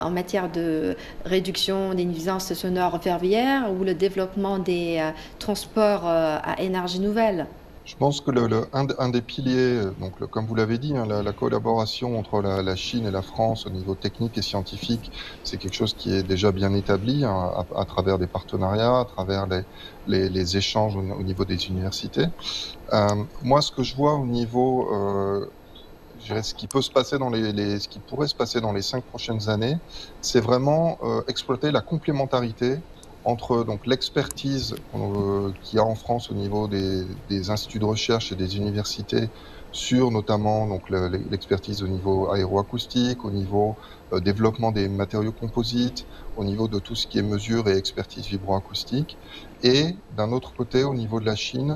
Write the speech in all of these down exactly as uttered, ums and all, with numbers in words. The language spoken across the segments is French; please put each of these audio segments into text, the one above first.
en matière de réduction des nuisances sonores ferroviaires ou le développement des euh, transports euh, à énergie nouvelle. Je pense que le le un d un des piliers, heu, donc le comme vous l'avez dit, hein, la la collaboration entre la la Chine et la France au niveau technique et scientifique, c'est quelque chose qui est déjà bien établi, hein, à à travers des partenariats, à travers les les les échanges au au niveau des universités. Hem, moi, ce que je vois au niveau, heu, je dirais ce qui peut se passer dans les les ce qui pourrait se passer dans les cinq prochaines années, c'est vraiment, heu, exploiter la complémentarité entre donc l'expertise qu'on, heu, qu'il y a en France au niveau des des instituts de recherche et des universités sur notamment donc le l'e l'expertise au niveau aéroacoustique, au niveau, heu, développement des matériaux composites, au niveau de tout ce qui est mesure et expertise vibroacoustique et d'un autre côté, au niveau de la Chine,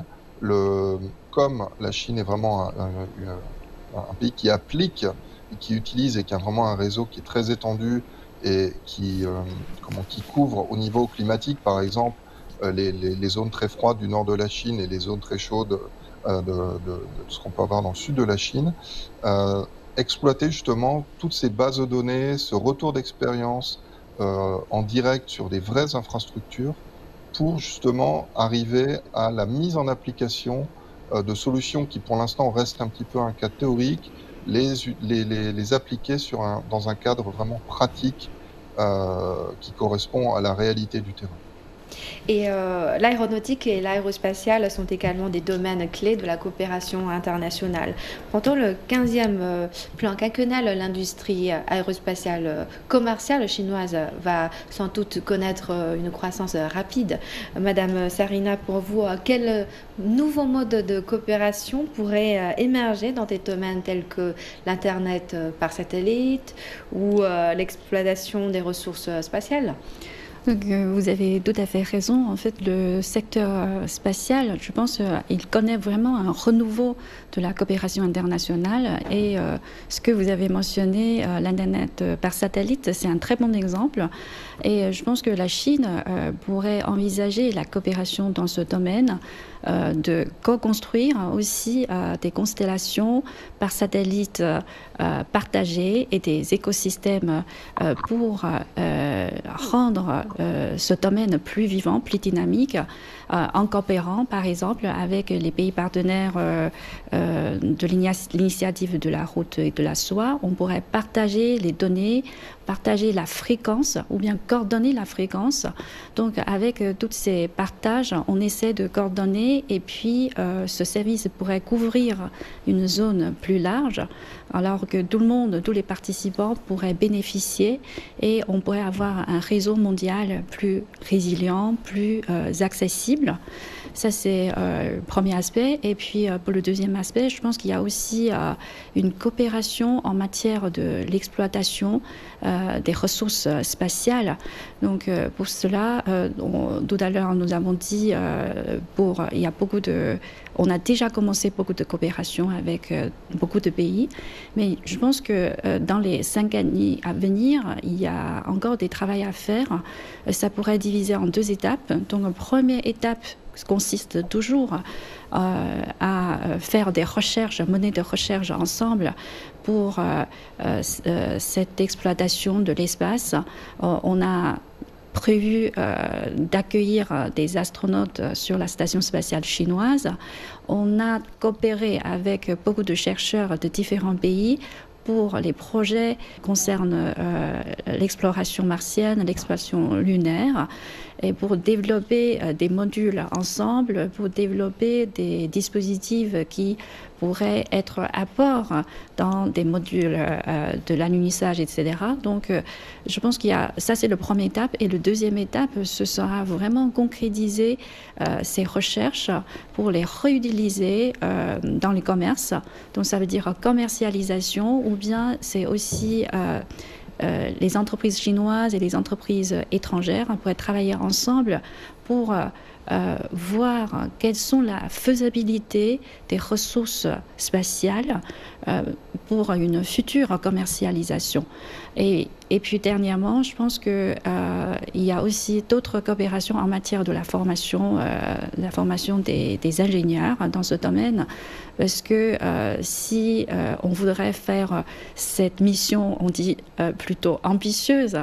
le comme la Chine est vraiment un un une un un pays qui applique et qui utilise et qui a vraiment un réseau qui est très étendu et qui, hem, comment, qui couvre au niveau climatique, par exemple, heu, les les les zones très froides du nord de la Chine et les zones très chaudes, heu, de de de ce qu'on peut avoir dans le sud de la Chine. Heu, exploiter justement toutes ces bases de données, ce retour d'expérience, heu, en direct sur des vraies infrastructures pour justement arriver à la mise en application, heu, de solutions qui pour l'instant restent un petit peu un cas théorique, les u les les les appliquer sur un dans un cadre vraiment pratique, heu, qui correspond à la réalité du terrain. Et euh, l'aéronautique et l'aérospatiale sont également des domaines clés de la coopération internationale. Pendant le quinzième euh, plan quinquennal, l'industrie aérospatiale euh, commerciale chinoise va sans doute connaître euh, une croissance euh, rapide. Madame Sarina, pour vous, euh, quel euh, nouveau mode de coopération pourrait euh, émerger dans des domaines tels que l'Internet euh, par satellite ou euh, l'exploitation des ressources euh, spatiales? Donc, euh, vous avez tout à fait raison. En fait, le secteur euh, spatial, je pense, euh, il connaît vraiment un renouveau de la coopération internationale. Et euh, ce que vous avez mentionné, euh, l'Internet euh, par satellite, c'est un très bon exemple. Et euh, je pense que la Chine euh, pourrait envisager la coopération dans ce domaine, euh, de co-construire aussi euh, des constellations par satellite euh, partagées et des écosystèmes euh, pour euh, rendre euh, ce domaine plus vivant, plus dynamique, euh, en coopérant par exemple avec les pays partenaires euh, euh, de l'initiative de la route et de la soie. On pourrait partager les données, partager la fréquence ou bien coordonner la fréquence. Donc avec euh, tous ces partages, on essaie de coordonner et puis euh, ce service pourrait couvrir une zone plus large alors que tout le monde, tous les participants pourraient bénéficier et on pourrait avoir un réseau mondial plus résilient, plus euh, accessible. Ça, c'est euh, le premier aspect. Et puis, euh, pour le deuxième aspect, je pense qu'il y a aussi euh, une coopération en matière de l'exploitation euh, des ressources spatiales. Donc, euh, pour cela, euh, on, tout à l'heure, nous avons dit, euh, pour, il y a beaucoup de... On a déjà commencé beaucoup de coopération avec euh, beaucoup de pays, mais je pense que euh, dans les cinq années à venir, il y a encore des travaux à faire. Ça pourrait diviser en deux étapes. Donc, la première étape consiste toujours euh, à faire des recherches, mener des recherches ensemble pour euh, euh, cette exploitation de l'espace. Euh, on a prévu euh, d'accueillir des astronautes sur la station spatiale chinoise. On a coopéré avec beaucoup de chercheurs de différents pays pour les projets qui concernent euh, l'exploration martienne, l'exploration lunaire, et pour développer euh, des modules ensemble, pour développer des dispositifs qui pourraient être apports dans des modules euh, de l'alunissage, et cetera. Donc, euh, je pense qu'il y a ça, c'est la première étape, et la deuxième étape, ce sera vraiment concrétiser euh, ces recherches pour les réutiliser euh, dans les commerces. Donc, ça veut dire commercialisation, ou bien c'est aussi euh, euh, les entreprises chinoises et les entreprises étrangères pourraient travailler ensemble pour euh, euh, voir quelles sont la faisabilité des ressources spatiales euh, pour une future commercialisation. Et, et puis dernièrement, je pense qu'il euh, y a aussi d'autres coopérations en matière de la formation, euh, la formation des, des ingénieurs dans ce domaine, parce que euh, si euh, on voudrait faire cette mission, on dit euh, plutôt ambitieuse,